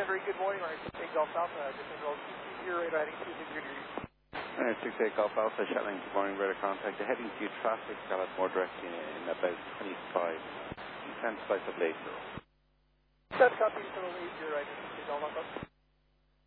very good morning. We're at 6 Golf Alpha. Just enrolled 220, heading 26 degrees. 6 Golf Alpha, Shetland, good morning, radar contact. The heading to traffic, got it more directly in about 25. You can slice up later. Set copy, so 80, right, 6 Golf Alpha.